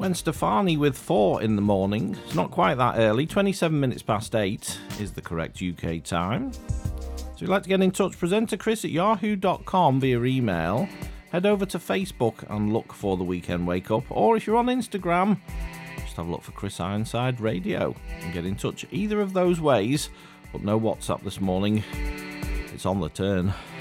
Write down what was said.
Gwen Stefani with 4 in the morning. It's not quite that early. 27 minutes past 8 is the correct UK time. So if you'd like to get in touch, presenterchris@yahoo.com via email. Head over to Facebook and look for The Weekend Wake Up. Or if you're on Instagram, just have a look for Chris Ironside Radio and get in touch either of those ways. But no WhatsApp this morning. It's on the turn.